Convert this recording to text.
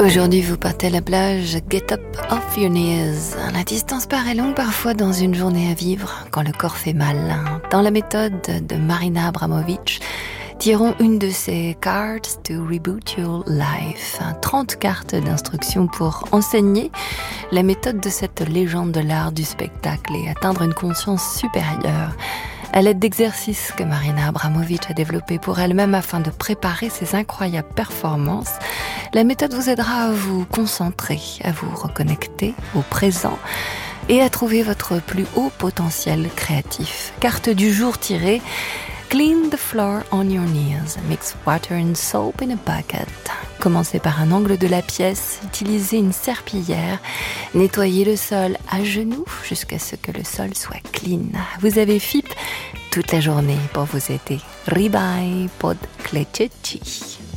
Aujourd'hui, vous partez à la plage, get up off your knees. La distance paraît longue parfois dans une journée à vivre, quand le corps fait mal. Dans la méthode de Marina Abramovic, tirons une de ces cards to reboot your life. 30 cartes d'instruction pour enseigner la méthode de cette légende de l'art du spectacle et atteindre une conscience supérieure. À l'aide d'exercices que Marina Abramovic a développés pour elle-même afin de préparer ses incroyables performances, la méthode vous aidera à vous concentrer, à vous reconnecter au présent et à trouver votre plus haut potentiel créatif. Carte du jour tirée: Clean the floor on your knees. Mix water and soap in a bucket. Commencez par un angle de la pièce, utilisez une serpillière, nettoyez le sol à genoux jusqu'à ce que le sol soit clean. Vous avez FIP toute la journée pour vous aider. Ribai pod klečeći.